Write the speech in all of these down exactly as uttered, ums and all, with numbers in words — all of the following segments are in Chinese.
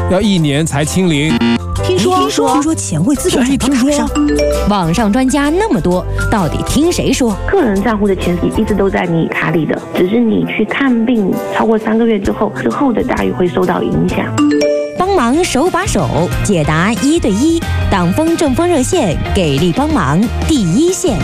要一年才清零。 听说听说听说钱会自动转到卡上， 网上专家那么多，到底听谁说？ 个人账户的钱一直都在你卡里的，只是你去看病超过三个月之后，之后的待遇会受到影响。 帮忙手把手解答一对一，党风政风热线给力帮忙第一线。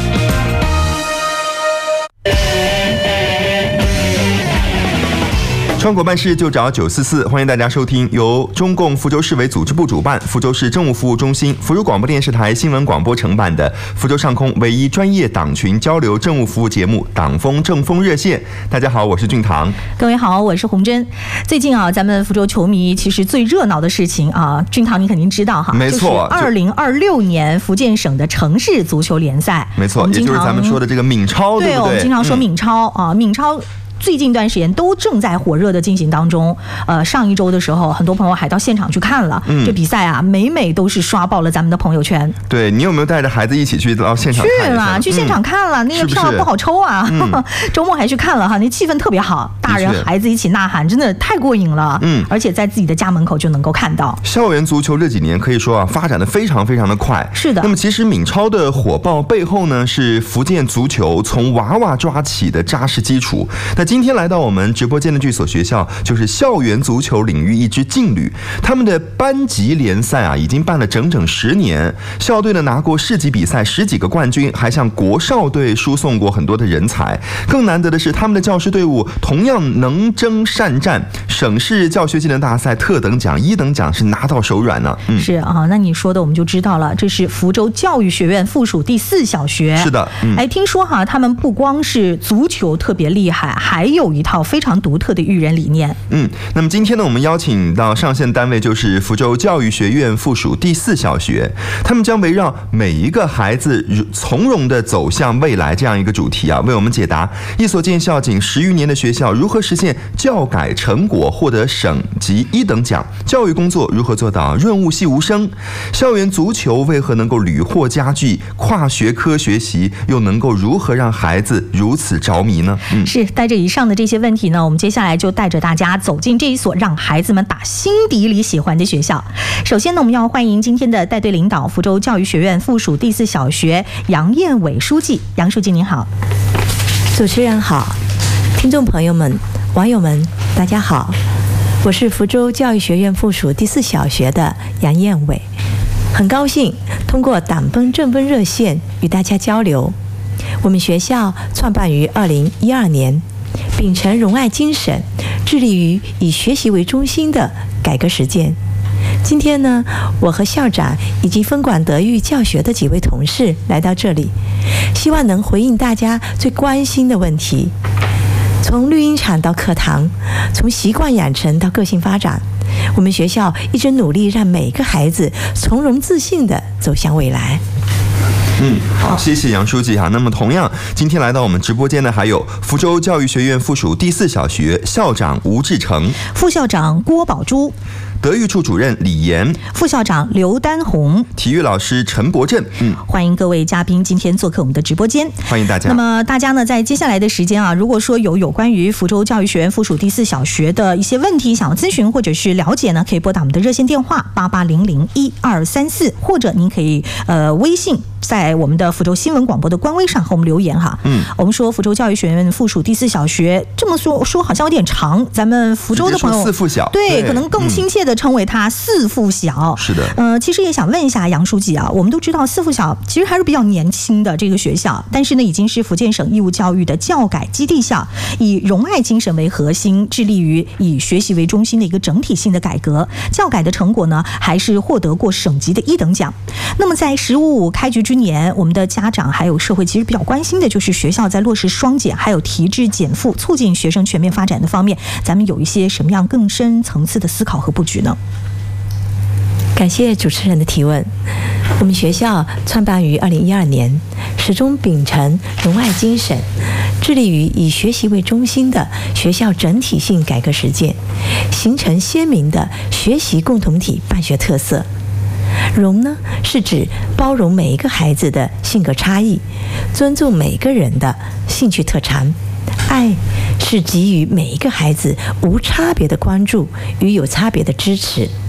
川国办事就找九四四，欢迎大家收听由中共福州市委组织部主办、福州市政务服务中心、福州广播电视台新闻广播承办的福州上空唯一专业党群交流政务服务节目《党风政风热线》。大家好，我是俊堂。 各位好，我是洪真。最近啊，咱们福州球迷其实最热闹的事情啊，俊堂你肯定知道哈， 没错， 二零二六年福建省的城市足球联赛， 没错，也就是咱们说的这个闽超，对不对？ 对，我们经常说闽超、嗯、啊，闽超。最近一段时间都正在火热的进行当中，呃，上一周的时候，很多朋友还到现场去看了、嗯、这比赛啊，每每都是刷爆了咱们的朋友圈。 对，你有没有带着孩子一起去到现场看？ 去了，去现场看了，嗯、那个票不好抽啊，是是嗯、周末还去看了哈，那气氛特别好，大人孩子一起呐喊，真的太过瘾了。嗯，而且在自己的家门口就能够看到。 校园足球这几年可以说啊，发展的非常非常的快。 是的。 那么其实闽超的火爆背后呢，是福建足球从娃娃抓起的扎实基础。那今天来到我们直播间的这所学校就是校园足球领域一支劲旅，他们的班级联赛啊已经办了整整十年，校队呢拿过市级比赛十几个冠军，还向国少队输送过很多的人才。更难得的是，他们的教师队伍同样能征善战，省市教学技能大赛特等奖、一等奖是拿到手软呢。 嗯，是啊，那你说的我们就知道了，这是福州教育学院附属第四小学。 是的，嗯、 哎，听说哈，他们不光是足球特别厉害，还有一套非常独特的育人理念。 嗯，那么今天呢，我们邀请到上线单位就是福州教育学院附属第四小学，他们将围绕每一个孩子从容地走向未来这样一个主题啊，为我们解答一所建校仅十余年的学校如何实现教改成果获得省级一等奖，教育工作如何做到润物细无声，校园足球为何能够屡获佳绩，跨学科学习又能够如何让孩子如此着迷呢？ 嗯，是带着以上的这些问题呢，我们接下来就带着大家走进这一所让孩子们打心底里喜欢的学校。首先呢，我们要欢迎今天的带队领导，福州教育学院附属第四小学杨彦伟书记。杨书记您好。 主持人好，听众朋友们、网友们大家好，我是福州教育学院附属第四小学的杨彦伟，很高兴通过党风政风热线与大家交流。我们学校创办于二零一二年，秉承仁爱精神，致力于以学习为中心的改革实践。今天呢，我和校长以及分管德育教学的几位同事来到这里，希望能回应大家最关心的问题。从绿茵场到课堂，从习惯养成到个性发展，我们学校一直努力让每个孩子从容自信地走向未来。 嗯，好，谢谢杨书记哈。那么同样，今天来到我们直播间的还有福州教育学院附属第四小学校长吴志成， 副校长郭宝珠， 德育处主任李岩， 副校长刘丹红， 体育老师陈伯正。嗯， 欢迎各位嘉宾今天做客我们的直播间， 欢迎大家。 那么大家呢，在接下来的时间啊，如果说有有关于福州教育学院附属第四小学的一些问题想要咨询或者是了解呢，可以拨打我们的热线电话八八零零一二三四，或者您可以呃微信在我们的福州新闻广播的官微上和我们留言哈。嗯，我们说福州教育学院附属第四小学，这么说说好像有点长，咱们福州的朋友四附小， 对，对可能更亲切的称为它四附小。 是的， 呃，其实也想问一下杨书记啊，我们都知道四附小其实还是比较年轻的这个学校，但是呢，已经是福建省义务教育的教改基地校，以仁爱精神为核心，致力于以学习为中心的一个整体性的改革。教改的成果呢，还是获得过省级的一等奖。那么在“十五五”开局之年，我们的家长还有社会其实比较关心的就是学校在落实双减还有提质减负，促进学生全面发展的方面，咱们有一些什么样更深层次的思考和布局呢？ 感谢主持人的提问。我们学校创办于二零一二年，始终秉承仁爱精神，致力于以学习为中心的学校整体性改革实践，形成鲜明的学习共同体办学特色。容呢，是指包容每一个孩子的性格差异，尊重每个人的兴趣特长。爱是给予每一个孩子无差别的关注与有差别的支持。